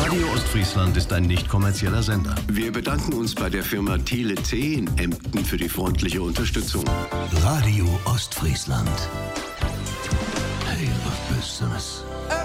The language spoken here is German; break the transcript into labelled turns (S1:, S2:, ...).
S1: Radio Ostfriesland ist ein nicht kommerzieller Sender.
S2: Wir bedanken uns bei der Firma Tele C in Emden für die freundliche Unterstützung.
S1: Radio Ostfriesland. Tale of Business.